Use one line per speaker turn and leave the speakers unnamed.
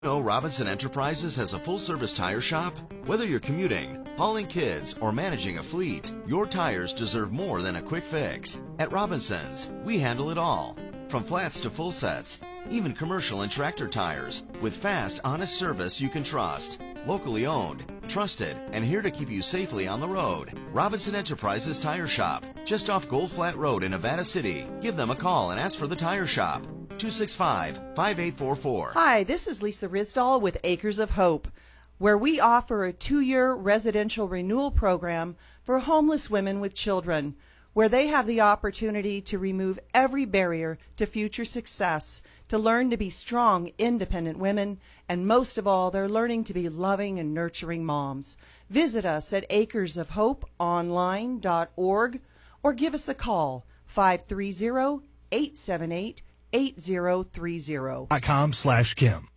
know Robinson Enterprises has a full-service tire shop? Whether you're commuting, hauling kids, or managing a fleet, your tires deserve more than a quick fix. At Robinson's, we handle it all. From flats to full sets, even commercial and tractor tires, with fast, honest service you can trust. Locally owned, trusted, and here to keep you safely on the road. Robinson Enterprises Tire Shop, just off Gold Flat Road in Nevada City. Give them a call and ask for the Tire Shop. 265-5844.
Hi, this is Lisa Risdahl with Acres of Hope, where we offer a 2-year residential renewal program for homeless women with children, where they have the opportunity to remove every barrier to future success, to learn to be strong, independent women, and most of all, they're learning to be loving and nurturing moms. Visit us at acresofhopeonline.org or give us a call, 530-878-8030.
.com/Kim.